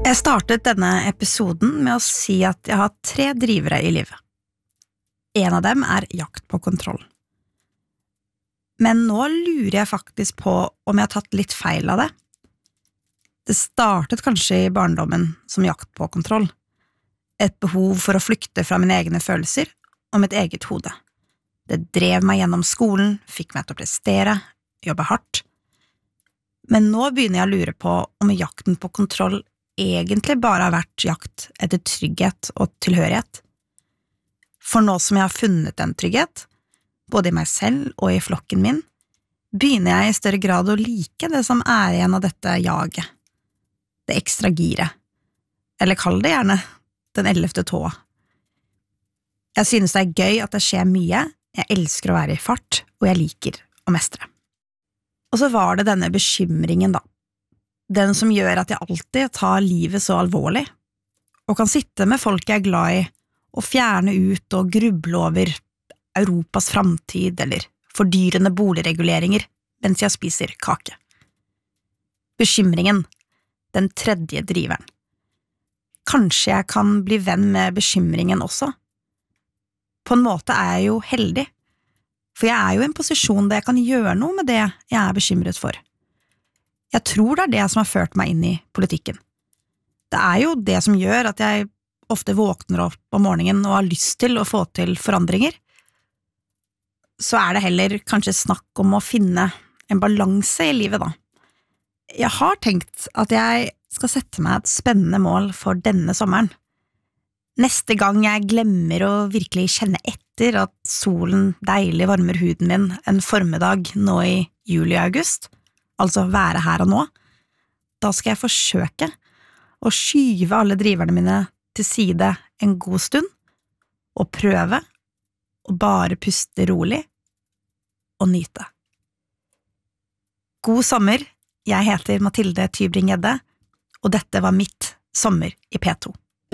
Jeg startet denne episoden med å si at jeg har 3 drivere i livet. En av dem jakt på kontroll. Men nå lurer jeg faktisk på om jeg har tatt litt feil av det. Det startet kanskje i barndommen som jakt på kontroll. Et behov for å flykte fra mine egne følelser og mitt eget hode. Det drev meg gjennom skolen, fikk meg til å prestere, jobbe hardt. Men nå begynner jeg å lure på om jakten på kontroll egentlig bare har vært jakt etter trygghet og tilhørighet. For nå som jeg har funnet en trygghet, både i meg selv og i flokken min, begynner jeg i større grad å like det som igjen av dette jaget. Det ekstra giret. Eller kall det gjerne den 11. tåa. Jeg synes det gøy at det skjer mye, jeg elsker å være i fart, og jeg liker å mestre. Og så var det denne bekymringen da. Den som gjør at jeg alltid tar livet så alvorlig, og kan sitte med folk jeg glad i, og fjerne ut og gruble over Europas framtid eller fordyrende boligreguleringer mens jeg spiser kake. Bekymringen, den 3. driveren. Kanskje jeg kan bli venn med bekymringen også? På en måte jeg jo heldig, for jeg jo i en posisjon der jeg kan gjøre noe med det jeg bekymret for. Jeg tror det det som har ført meg inn i politikken. Det jo det som gjør at jeg ofte våkner opp om morgenen og har lyst til å få til forandringer. Så det heller kanskje snakk om å finne en balanse i livet da. Jeg har tenkt at jeg skal sette meg et spennende mål for denne sommeren. Neste gang jeg glemmer å virkelig kjenne etter at solen deilig varmer huden min en formiddag nå i juli-august, altså være her og nå, da skal jeg forsøke å skyve alle driverne mine til side en god stund, og prøve å bare puste rolig og nyte. God sommer, jeg heter Mathilde Tybring-Gjedde, og dette var mitt sommer i P2.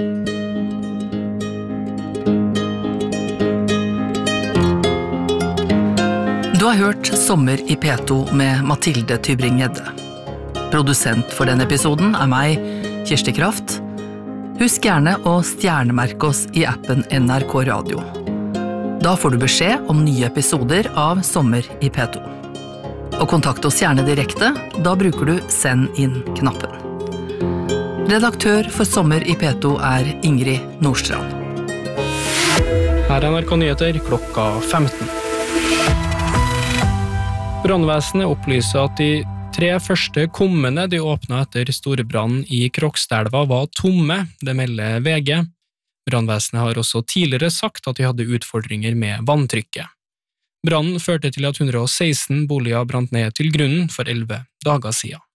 Du har hørt Sommer i P2 med Mathilde Tybring-Gjedde. Produsent for denne episoden meg, Kirsti Kraft. Husk gjerne å stjernemerke oss i appen NRK Radio. Da får du beskjed om nye episoder av Sommer i P2. Og kontakt oss gjerne direkte, da bruker du Send inn-knappen. Redaktør for Sommer i P2 Ingrid Nordstrand. Her NRK Nyheter klokka 15. Brannvesenet opplyser at de 3 første kummene de åpnet etter storebrannen i Krokstadelva var tomme, det melder VG. Brannvesenet har også tidligere sagt at de hadde utfordringer med vanntrykket. Brannen førte til at 116 boliger brant ned til grunnen for 11 dager siden.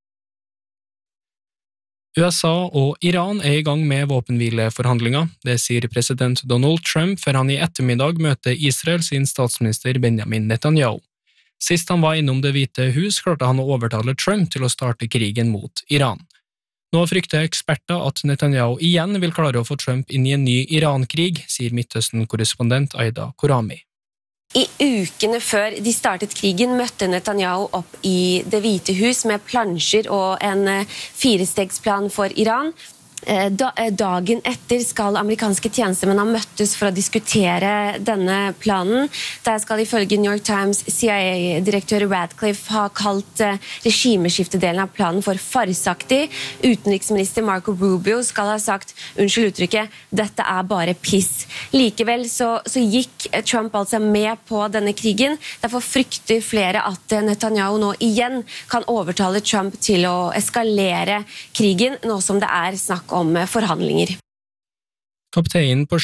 USA og Iran i gang med våpenhvileforhandlinger, det sier president Donald Trump før han i ettermiddag møter Israel sin statsminister Benjamin Netanyahu. Sist han var innom Det hvite hus, klarte han å overtale Trump til å starte krigen mot Iran. Nå frykter eksperter at Netanyahu igjen vil klare å få Trump inn i en ny Iran-krig, sier Midtøsten-korrespondent Aida Korami. I ukene før de startet krigen møtte Netanyahu opp i Det hvite hus med plansjer og en 4-stegsplan for Iran. Dagen etter skal amerikanske tjenestemenn ha møttes for å diskutere denne planen. Der skal ifølge New York Times CIA-direktør Radcliffe ha kalt regimeskiftedelen av planen for farsaktig. Utenriksminister Marco Rubio skal ha sagt, unnskyld uttrykket, dette bare piss. Likevel så gikk Trump altså med på denne krigen. Derfor frykter flere at Netanyahu nå igjen kan overtale Trump til å eskalere krigen, nå som det snakk om forhandlinger. Kapteinen på